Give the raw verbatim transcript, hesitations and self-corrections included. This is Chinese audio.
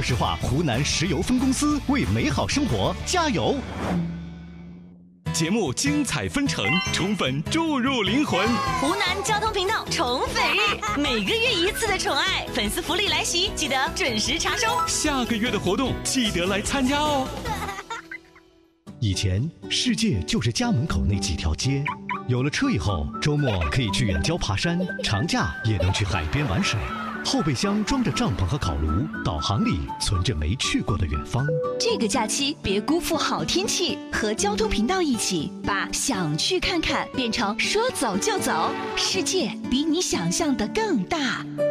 实话湖南石油分公司为美好生活加油。节目精彩纷呈，宠粉注入灵魂。 湖南交通频道宠粉日，每个月一次的宠爱粉丝福利来袭，记得准时查收。 下个月的活动记得来参加哦。以前世界就是家门口那几条街，有了车以后，周末可以去远郊爬山，长假也能去海边玩水。后备箱装着帐篷和烤炉，导航里存着没去过的远方。 这个假期别辜负好天气，和交通频道一起把想去看看变成说走就走，世界比你想象的更大。